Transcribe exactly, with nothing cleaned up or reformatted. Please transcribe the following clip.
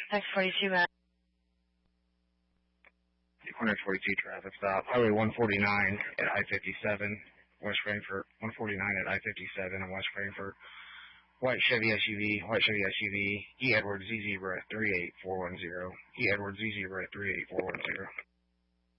X forty-two, Matt. one forty-two traffic stop. Highway one forty-nine at I fifty-seven, West Frankfort. one forty-nine at I fifty-seven in West Frankfort. White Chevy S U V, white Chevy S U V, E Edwards Z zebra at three eight four one zero. E Edwards Z zebra at three eight four one zero.